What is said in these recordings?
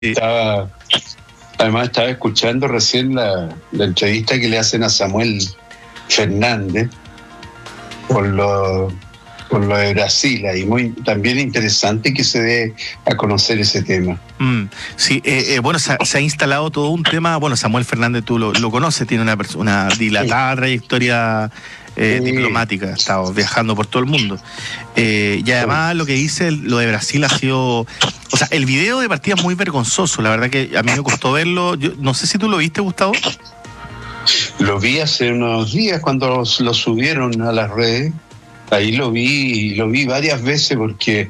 Además estaba escuchando recién la entrevista que le hacen a Samuel Fernández por lo de Brasil, y también interesante que se dé a conocer ese tema. Sí, bueno, se ha instalado todo un tema. Bueno, Samuel Fernández tú lo conoces, tiene una dilatada trayectoria diplomática, ha estado viajando por todo el mundo. Y además lo que dice, lo de Brasil ha sido... O sea, el video de partida es muy vergonzoso, la verdad que a mí me costó verlo. Yo no sé si tú lo viste, Gustavo. Lo vi hace unos días cuando lo subieron a las redes. Ahí lo vi varias veces porque,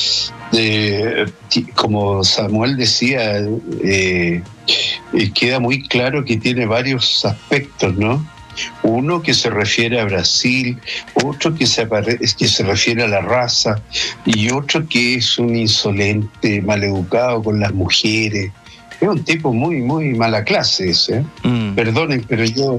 como Samuel decía, queda muy claro que tiene varios aspectos, ¿no? Uno que se refiere a Brasil, otro que se refiere a la raza, y otro que es un insolente, maleducado con las mujeres. Es un tipo muy, muy mala clase ese, ¿eh? Perdonen, pero yo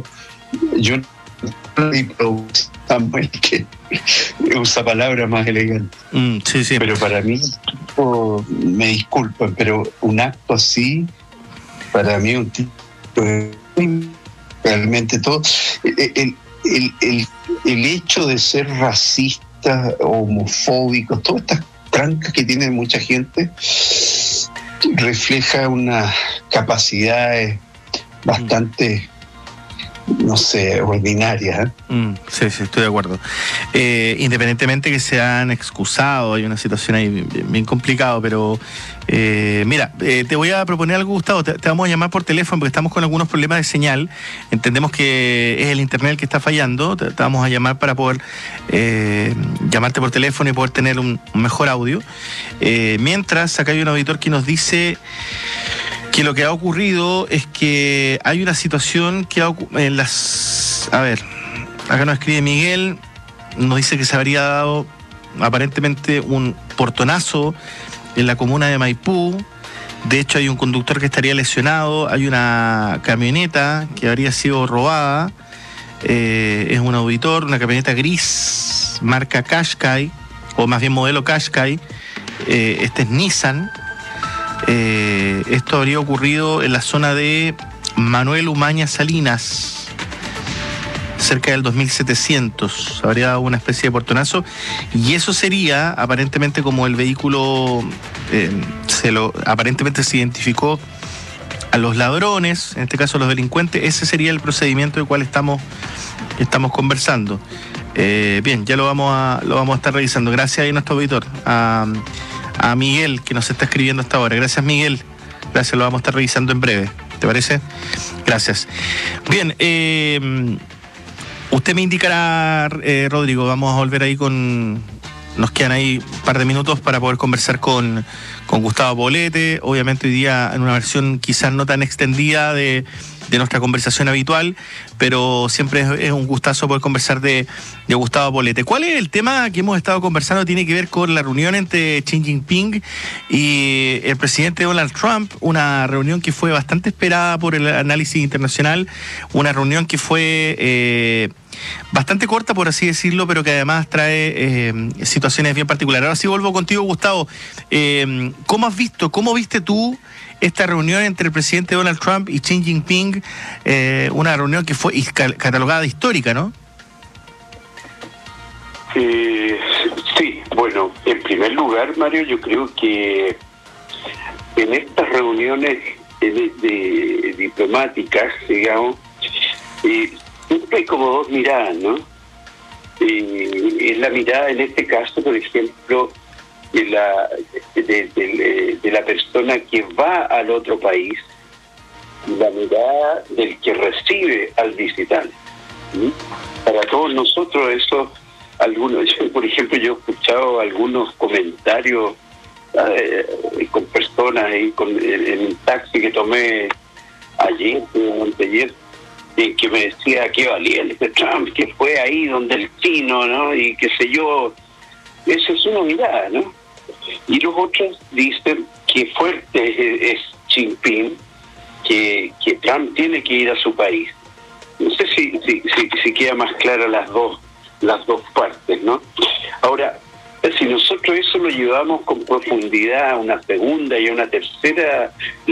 Samuel, que usa palabras más elegantes. Sí. Pero para mí, me disculpan, pero un acto así, para mí un tipo realmente todo. El hecho de ser racista, homofóbico, todas estas trancas que tiene mucha gente, refleja unas capacidades bastante, no sé, ordinarias. Sí, estoy de acuerdo. Independientemente que se han excusado, hay una situación ahí bien complicada, pero mira, te voy a proponer algo, Gustavo. Te vamos a llamar por teléfono porque estamos con algunos problemas de señal. Entendemos que es el internet el que está fallando. Te vamos a llamar para poder llamarte por teléfono y poder tener un mejor audio. Mientras, acá hay un auditor que nos dice que lo que ha ocurrido es que hay una situación que en las... A ver, acá nos escribe Miguel, nos dice que se habría dado aparentemente un portonazo en la comuna de Maipú. De hecho, hay un conductor que estaría lesionado, hay una camioneta que habría sido robada, es un auditor, una camioneta gris, marca Qashqai, o más bien modelo Qashqai, este es Nissan. Esto habría ocurrido en la zona de Manuel Umaña Salinas, cerca del 2700. Habría dado una especie de portonazo y eso sería aparentemente como el vehículo aparentemente se identificó a los ladrones, en este caso los delincuentes. Ese sería el procedimiento del cual estamos conversando. Bien, ya lo vamos a estar revisando. Gracias a nuestro auditor, a Miguel, que nos está escribiendo hasta ahora. Gracias, Miguel. Gracias, lo vamos a estar revisando en breve. ¿Te parece? Gracias. Bien, usted me indicará, Rodrigo, vamos a volver ahí nos quedan ahí un par de minutos para poder conversar con Gustavo Poblete. Obviamente hoy día en una versión quizás no tan extendida de nuestra conversación habitual, pero siempre es un gustazo poder conversar de Gustavo Poblete. ¿Cuál es el tema que hemos estado conversando? Tiene que ver con la reunión entre Xi Jinping y el presidente Donald Trump, una reunión que fue bastante esperada por el análisis internacional, una reunión que fue bastante corta, por así decirlo, pero que además trae situaciones bien particulares. Ahora sí vuelvo contigo, Gustavo. ¿Cómo viste tú esta reunión entre el presidente Donald Trump y Xi Jinping? Una reunión que fue catalogada de histórica, ¿no? Sí, bueno, en primer lugar, Mario, yo creo que en estas reuniones diplomáticas, digamos, siempre hay como dos miradas, ¿no? Es la mirada, en este caso, por ejemplo, de la persona que va al otro país, y la mirada del que recibe al visitante. Para todos nosotros eso, por ejemplo, yo he escuchado algunos comentarios con personas en un taxi que tomé ayer, que me decía que valiente Trump, que fue ahí donde el chino, ¿no? Y qué sé yo. Esa es una mirada, ¿no? Y los otros dicen que fuerte es Xi Jinping, que Trump tiene que ir a su país. No sé si queda más clara las dos partes, ¿no? Ahora, Si nosotros eso lo llevamos con profundidad a una segunda y a una tercera